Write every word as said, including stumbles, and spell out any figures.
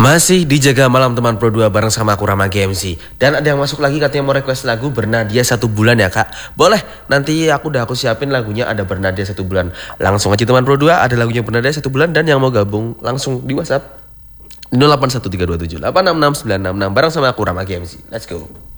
Masih dijaga malam teman Pro dua bareng sama aku Rama G M C. Dan ada yang masuk lagi katanya mau request lagu Bernadia satu bulan ya kak. Boleh, nanti aku udah aku siapin lagunya ada Bernadia satu bulan. Langsung aja teman Pro dua ada lagunya Bernadia satu bulan. Dan yang mau gabung langsung di WhatsApp nol delapan satu tiga dua tujuh delapan enam enam sembilan enam enam bareng sama aku Rama G M C. Let's go.